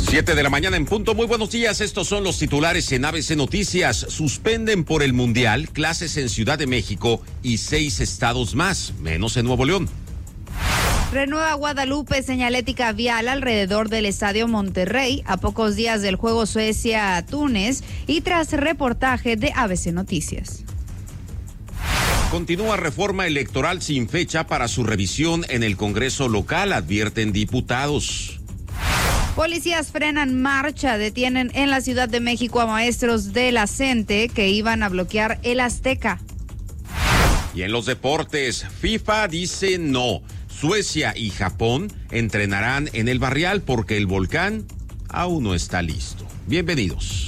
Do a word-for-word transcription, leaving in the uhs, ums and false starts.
Siete de la mañana en punto. Muy buenos días. Estos son los titulares en A B C Noticias. Suspenden por el Mundial clases en Ciudad de México y seis estados más, menos en Nuevo León. Renueva Guadalupe señalética vial alrededor del Estadio Monterrey a pocos días del juego Suecia-Túnez y tras reportaje de A B C Noticias. Continúa reforma electoral sin fecha para su revisión en el Congreso local, advierten diputados. Policías frenan marcha, detienen en la Ciudad de México a maestros de la CENTE que iban a bloquear el Azteca. Y en los deportes, FIFA dice no. Suecia y Japón entrenarán en el Barrial porque el volcán aún no está listo. Bienvenidos.